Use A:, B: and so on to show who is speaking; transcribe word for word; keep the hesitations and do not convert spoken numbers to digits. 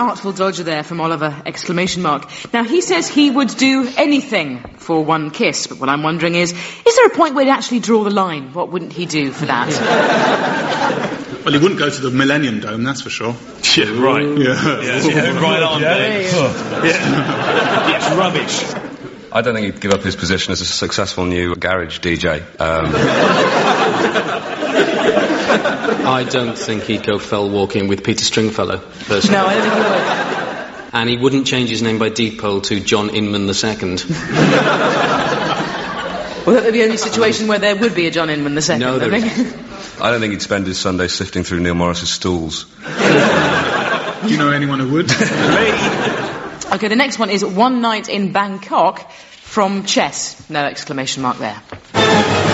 A: artful dodger there from Oliver, exclamation mark. Now, he says he would do anything for one kiss, but what I'm wondering is, is there a point where he'd actually draw the line? What wouldn't he do for that?
B: Well, he wouldn't go to the Millennium Dome, that's for sure.
C: Yeah, right.
B: Yeah,
C: yeah. yeah. Right on,
A: yeah.
C: Billy.
A: Yeah.
C: Yeah. It's rubbish.
D: I don't think he'd give up his position as a successful new garage D J. Um...
E: I don't think he'd go fell walking with Peter Stringfellow, personally.
A: No, I don't think he would.
E: And he wouldn't change his name by deed poll to John Inman the Second.
A: Well, that would be the only situation where there would be a John Inman the Second,
E: no,
A: I think.
D: I don't think he'd spend his Sunday sifting through Neil Morris's stools.
B: Do you know anyone who would?
A: Okay, the next one is One Night in Bangkok from Chess. No exclamation mark there.